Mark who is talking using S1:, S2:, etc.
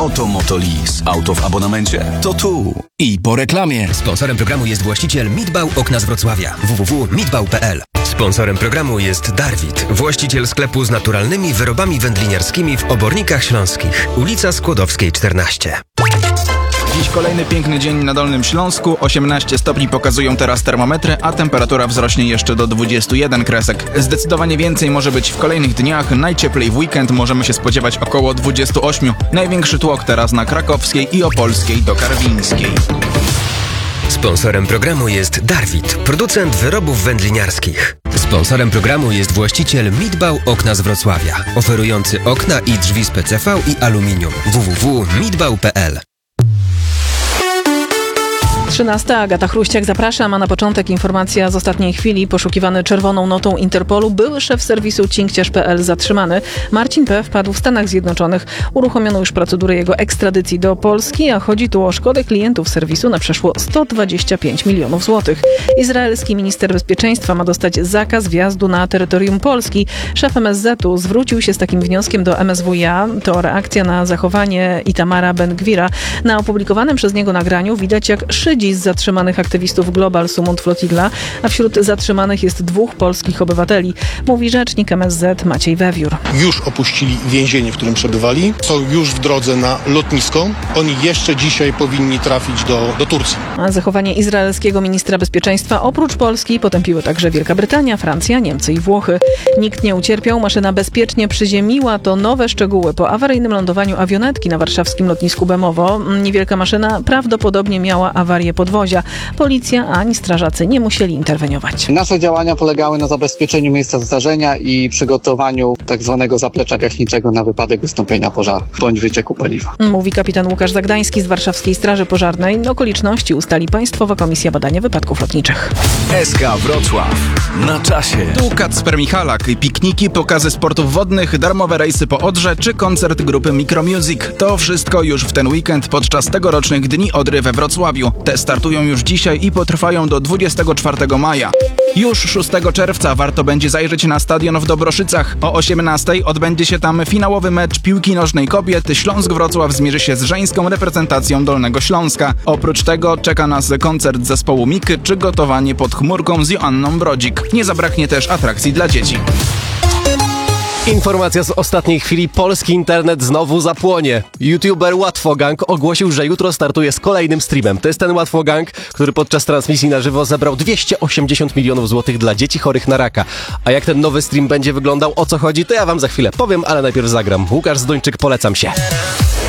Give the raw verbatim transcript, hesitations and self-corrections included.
S1: Oto Motolease. Auto w abonamencie. To tu. I po reklamie.
S2: Sponsorem programu jest właściciel Midbau Okna z Wrocławia. w w w kropka midbau kropka p l. Sponsorem programu jest Darwit, właściciel sklepu z naturalnymi wyrobami wędliniarskimi w Obornikach Śląskich. Ulica Skłodowskiej czternaście.
S3: Dziś kolejny piękny dzień na Dolnym Śląsku. osiemnaście stopni pokazują teraz termometry, a temperatura wzrośnie jeszcze do dwudziestu jeden kresek. Zdecydowanie więcej może być w kolejnych dniach. Najcieplej w weekend możemy się spodziewać około dwudziestu ośmiu. Największy tłok teraz na Krakowskiej i Opolskiej do Karwińskiej.
S2: Sponsorem programu jest Darwit, producent wyrobów wędliniarskich. Sponsorem programu jest właściciel Midbau Okna z Wrocławia, oferujący okna i drzwi z P C V i aluminium. w w w kropka midbau kropka p l.
S4: trzynasta. Agata Chruściak, zapraszam, a na początek informacja z ostatniej chwili. Poszukiwany czerwoną notą Interpolu były szef serwisu cinkciarz kropka p l zatrzymany. Marcin P. wpadł w Stanach Zjednoczonych. Uruchomiono już procedurę jego ekstradycji do Polski, a chodzi tu o szkodę klientów serwisu na przeszło sto dwadzieścia pięć milionów złotych. Izraelski minister bezpieczeństwa ma dostać zakaz wjazdu na terytorium Polski. Szef M S Z u zwrócił się z takim wnioskiem do M S W iA. To reakcja na zachowanie Itamara Ben-Gwira. Na opublikowanym przez niego nagraniu widać, jak szydzi z zatrzymanych aktywistów Global Sumut Flotilla, a wśród zatrzymanych jest dwóch polskich obywateli, mówi rzecznik M S Z Maciej Wewiór.
S5: Już opuścili więzienie, w którym przebywali, są już w drodze na lotnisko. Oni jeszcze dzisiaj powinni trafić do, do Turcji.
S4: A zachowanie izraelskiego ministra bezpieczeństwa oprócz Polski potępiły także Wielka Brytania, Francja, Niemcy i Włochy. Nikt nie ucierpiał, maszyna bezpiecznie przyziemiła. To nowe szczegóły po awaryjnym lądowaniu awionetki na warszawskim lotnisku Bemowo. Niewielka maszyna prawdopodobnie miała awarię podwozia. Policja ani strażacy nie musieli interweniować.
S6: Nasze działania polegały na zabezpieczeniu miejsca zdarzenia i przygotowaniu tak zwanego zaplecza gaśniczego na wypadek wystąpienia pożaru bądź wycieku paliwa.
S4: Mówi kapitan Łukasz Zagdański z Warszawskiej Straży Pożarnej. Okoliczności ustali Państwowa Komisja Badania Wypadków Lotniczych.
S1: S K Wrocław. Na czasie.
S3: Tu Kacper Michalak. Pikniki, pokazy sportów wodnych, darmowe rejsy po Odrze czy koncert grupy Micromusic. To wszystko już w ten weekend podczas tegorocznych Dni Odry we Wrocławiu. Te startują już dzisiaj i potrwają do dwudziestego czwartego maja. Już szóstego czerwca warto będzie zajrzeć na stadion w Dobroszycach. O osiemnastej odbędzie się tam finałowy mecz piłki nożnej kobiet. Śląsk-Wrocław zmierzy się z żeńską reprezentacją Dolnego Śląska. Oprócz tego czeka nas koncert zespołu Miky czy gotowanie pod chmurką z Joanną Brodzik. Nie zabraknie też atrakcji dla dzieci.
S7: Informacja z ostatniej chwili. Polski internet znowu zapłonie. YouTuber Łatwogang ogłosił, że jutro startuje z kolejnym streamem. To jest ten Łatwogang, który podczas transmisji na żywo zebrał dwieście osiemdziesiąt milionów złotych dla dzieci chorych na raka. A jak ten nowy stream będzie wyglądał, o co chodzi, to ja wam za chwilę powiem, ale najpierw zagram. Łukasz Zduńczyk, polecam się.